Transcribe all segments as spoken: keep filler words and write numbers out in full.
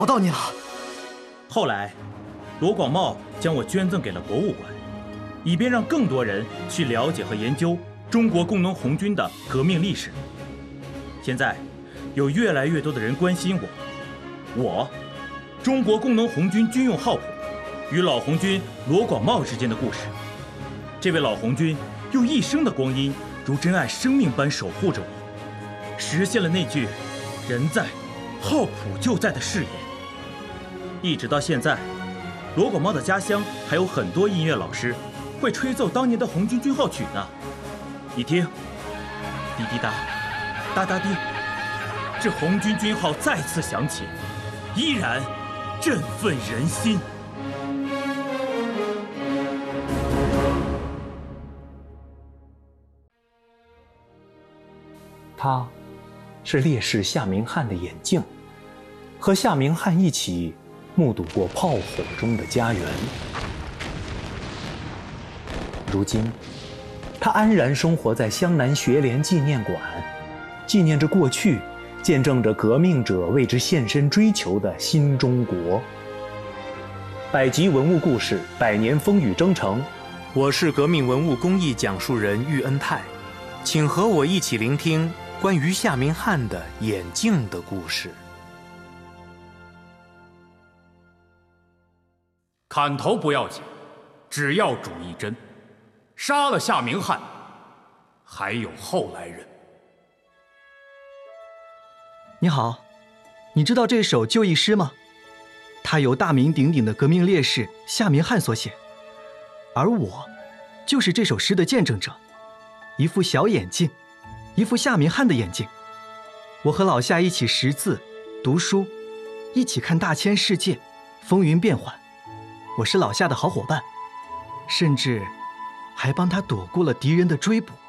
找到你了。 后来，罗广茂将我捐赠给了博物馆，以便让更多人去了解和研究中国工农红军的革命历史。现在，有越来越多的人关心我，我，中国工农红军军用号谱与老红军罗广茂之间的故事。这位老红军用一生的光阴，如珍爱生命般守护着我，实现了那句“人在，号谱就在”的誓言。一直到现在，罗广茂的家乡还有很多音乐老师会吹奏当年的红军军号曲呢。你听，滴滴答，哒哒滴，这红军军号再次响起，依然振奋人心。 他，是烈士夏明翰的眼镜，和夏明翰一起目睹过炮火中的家园。如今，他安然生活在湘南学联纪念馆，纪念着过去，见证着革命者为之献身追求的新中国。百集文物故事，百年风雨征程。我是革命文物工艺讲述人喻恩泰，请和我一起聆听关于夏明翰的眼镜的故事。 砍头不要紧，只要主一针。杀了夏明翰，还有后来人。 你好，你知道这首就义诗吗？它由大名鼎鼎的革命烈士夏明翰所写，而我就是这首诗的见证者。一副小眼镜，一副夏明翰的眼镜。我和老夏一起识字、读书，一起看大千世界，风云变幻。我是老夏的好伙伴，甚至还帮他躲过了敌人的追捕。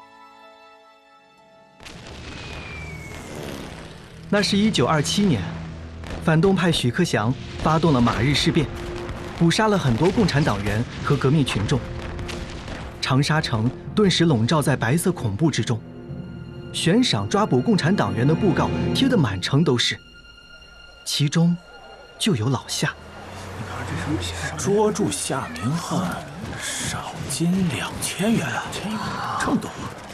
那是一九二七年，反动派许克祥发动了马日事变，捕杀了很多共产党员和革命群众。长沙城顿时笼罩在白色恐怖之中，悬赏抓捕共产党员的布告贴得满城都是，其中就有老夏。 你看这上面写着捉住夏明翰，赏金两千元，这么多。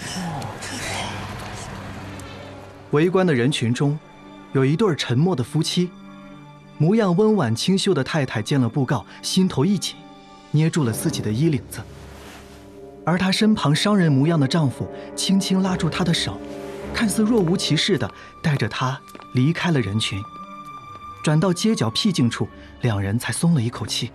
围观的人群中，有一对沉默的夫妻，模样温婉清秀的太太见了布告，心头一紧，捏住了自己的衣领子。而她身旁商人模样的丈夫轻轻拉住她的手，看似若无其事地带着她离开了人群。转到街角僻静处，两人才松了一口气。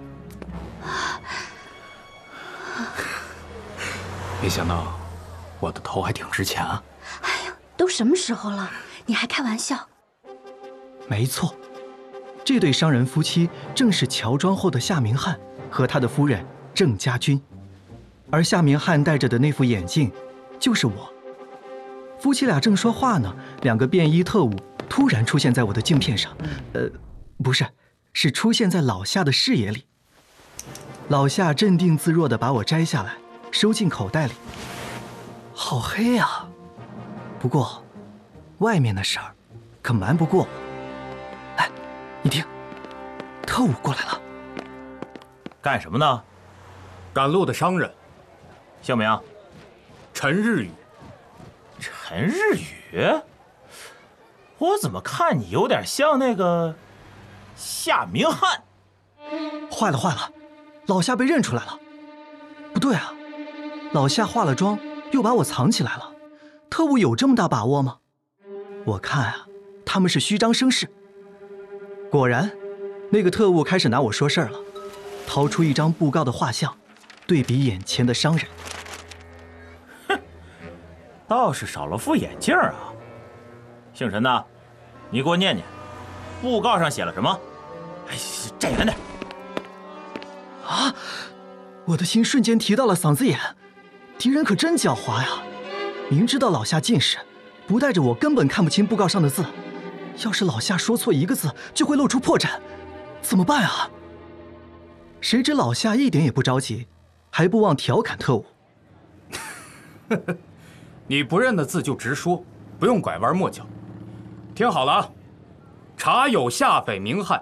没想到我的头还挺值钱啊！ 哎呀，都什么时候了，你还开玩笑？ 没错，这对商人夫妻正是乔装后的夏明翰和他的夫人郑家军，而夏明翰戴着的那副眼镜就是我。夫妻俩正说话呢，两个便衣特务突然出现在我的镜片上，呃，不是，是出现在老夏的视野里。老夏镇定自若地把我摘下来，收进口袋里。好黑啊！不过，外面的事儿可瞒不过我。哎，你听，特务过来了。 干什么呢？ 赶路的商人。 姓名？ 陈日宇。 陈日宇？我怎么看你有点像那个夏明翰？ 坏了坏了，老夏被认出来了。不对啊，老夏化了妆，又把我藏起来了。特务有这么大把握吗？我看啊，他们是虚张声势。果然，那个特务开始拿我说事儿了，掏出一张布告的画像，对比眼前的商人。 哼，倒是少了副眼镜啊。姓陈的，你给我念念，布告上写了什么？哎，站远点！ 啊！我的心瞬间提到了嗓子眼，敌人可真狡猾呀！明知道老夏近视，不带着我根本看不清布告上的字。要是老夏说错一个字，就会露出破绽，怎么办啊？谁知老夏一点也不着急，还不忘调侃特务：“ 你不认的字就直说，不用拐弯抹角。听好了啊， 查有下匪名汉，